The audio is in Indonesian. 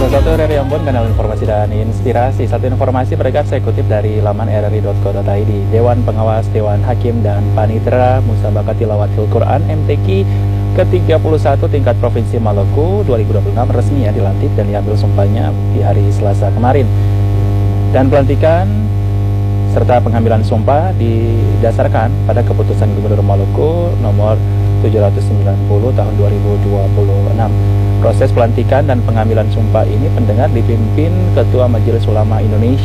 satu RRI Ambon, kanal informasi dan inspirasi. Satu informasi berkat saya kutip dari laman rri.co.id. Dewan Pengawas Dewan Hakim dan Panitera Musabaqah Tilawatil Quran MTQ ke-31 tingkat Provinsi Maluku 2026 resmi dilantik dan diambil sumpahnya di hari Selasa kemarin. Dan pelantikan serta pengambilan sumpah didasarkan pada keputusan Gubernur Maluku nomor 790 tahun 2026. Proses pelantikan dan pengambilan sumpah ini pendengar dipimpin Ketua Majelis Ulama Indonesia